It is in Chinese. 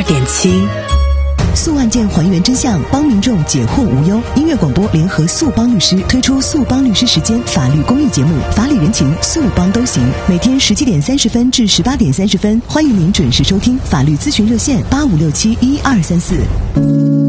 92.7。 诉案件还原真相，帮民众解惑无忧。音乐广播联合诉帮律师推出诉帮律师时间法律公益节目，法理人情，诉帮都行。每天17点30分至18点30分，欢迎您准时收听法律咨询热线85671234。